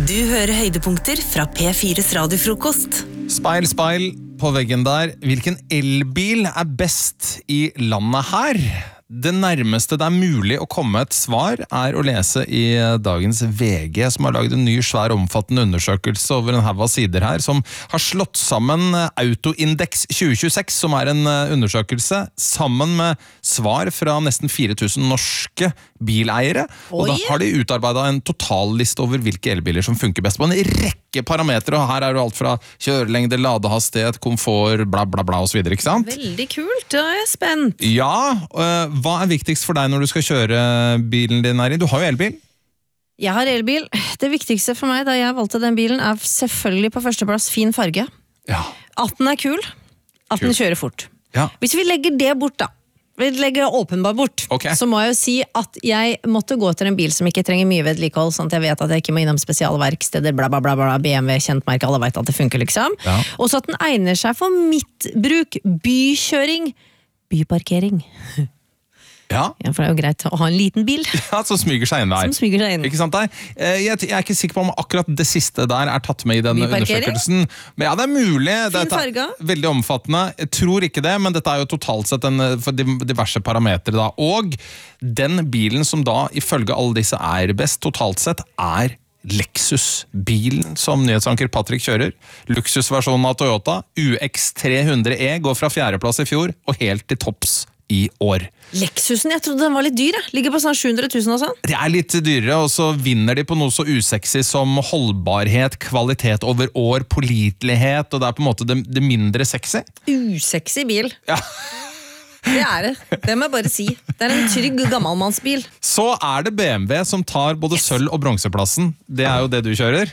Du hører høydepunkter fra P4's radiofrokost. Speil, speil på veggen der. Hvilken elbil er best i landet her? Det nærmeste det er mulig å komme et svar er å lese i dagens VG, som har laget en ny, svær, omfattende undersøkelse over en haug av sider her, som har slått sammen Autoindex 2026, som er en undersøkelse, sammen med svar fra nesten 4000 norske bileiere. Og da har de utarbeidet en totalliste over hvilke elbiler som funker best på en rekke parametre, og her er det alt fra kjørelengde, ladehastighet, komfort, bla bla bla og så videre, ikke sant? Veldig kult, da er jeg spent. Ja, hva er viktigst for deg når du skal kjøre bilen din, Erin? Du har jo elbil. Jeg har elbil. Det viktigste for meg da jeg valgte den bilen er selvfølgelig på førsteplass fin farge. Ja. At den er kul, at den kjører fort. Ja. Hvis vi legger det bort da, vi legger det åpenbart bort, så må jeg jo si at jeg måtte gå etter en bil som ikke trenger mye vedlikehold, sånn at jeg vet at jeg ikke må innom spesialverksteder, bla bla bla bla, BMW, kjent merke, alle vet at det funker liksom. Ja. Og så at den egner seg for mitt bruk, bykjøring, byparkering. Ja. Ja, for det er jo greit å ha en liten bil. Ja, som smyger seg inn der. Som smyger seg inn. Ikke sant der? Jeg er ikke sikker på om akkurat det siste der er tatt med i denne undersøkelsen. Men ja, det er mulig. Fin farge. Veldig omfattende. Jeg tror ikke det, men dette er jo totalt sett for diverse parametre da. Og den bilen som da, ifølge alle disse er best, totalt sett er Lexus-bilen som nyhetsanker Patrick kjører. Luksusversjonen av Toyota, UX300e, går fra 4. plass i fjor og helt til topps i år. Lexusen, jeg trodde den var litt dyr. Ligger på sånn 700 000 og sånn. Det er litt dyrere, og så vinner de på noe så usexy som holdbarhet, kvalitet over år, pålitelighet, og det er på en måte det mindre sexy. Usexy bil. Ja. Det er det. Det må jeg bare si. Det er en trygg gammelmannsbil. Så er det BMW som tar både sølv- og bronseplassen. Det er jo det du kjører.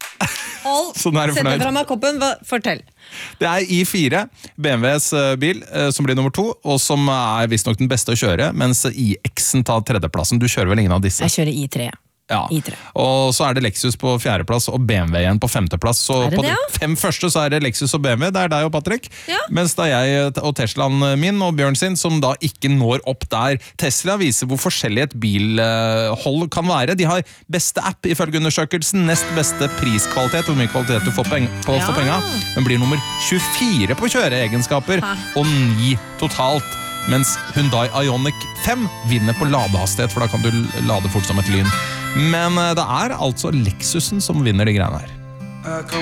Sett deg fra meg koppen, fortell. Det er i4, BMWs bil, som blir nummer 2, og som er vist nok den beste å kjøre, mens iX-en tar 3. plassen. Du kjører vel ingen av disse? Jeg kjører i3. Ja, og så er det Lexus på 4. plass og BMW igjen på 5. plass. Så på de 5 første så er det Lexus og BMW, det er deg og Patrick. Ja. Mens da jeg og Teslaen min og Bjørn sin, som da ikke når opp der. Tesla viser hvor forskjellig et bilhold kan være. De har beste app ifølge undersøkelsen, nest beste priskvalitet, hvor mye kvalitet du får for penga. Den blir nummer 24 på kjøreegenskaper, og 9 totalt. Mens Hyundai Ioniq 5 vinner på ladehastighet, for da kan du lade fort som et lyn. Men det er altså Lexusen som vinner de greiene her.